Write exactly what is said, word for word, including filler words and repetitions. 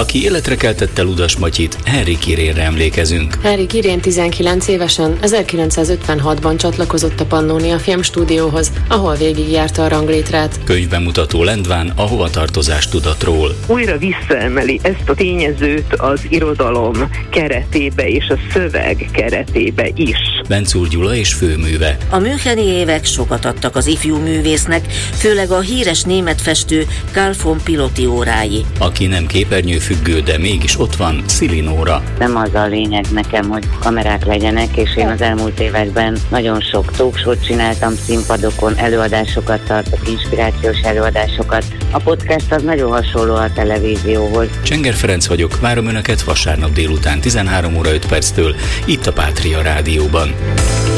Aki életre keltette Ludas Matyit, Henrik Kirénre emlékezünk. Henrik Kirén tizenkilenc évesen ezerkilencszázötvenhatban csatlakozott a Pannónia Filmstúdióhoz, ahol végigjárta a ranglétrát. Könyvbemutató Lendván a hovatartozás tudatról. Újra visszaemeli ezt a tényezőt az irodalom keretébe és a szöveg keretébe is. Bencúr Gyula és főműve. A müncheni évek sokat adtak az ifjú művésznek, főleg a híres német festő Carl von Piloty órái. Aki nem képernyőfüggő, de mégis ott van, Szili Nóra. Nem az a lényeg nekem, hogy kamerák legyenek, és én az elmúlt években nagyon sok talkshow-t csináltam színpadokon, előadásokat tartok, inspirációs előadásokat. A podcast az nagyon hasonló a televízióhoz. Csenger Ferenc vagyok, várom Önöket vasárnap délután tizenhárom óra öt perctől, itt a Pátria Rádióban.